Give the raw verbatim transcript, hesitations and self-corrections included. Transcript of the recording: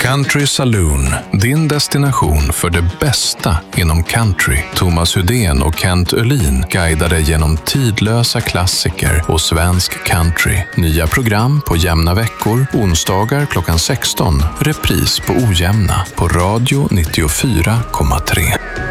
Country Saloon, din destination för det bästa inom country. Thomas Hudén och Kent Öhlin guidar dig genom tidlösa klassiker och svensk country. Nya program på jämna veckor, onsdagar klockan sexton, repris på ojämna på Radio nittiofyra komma tre.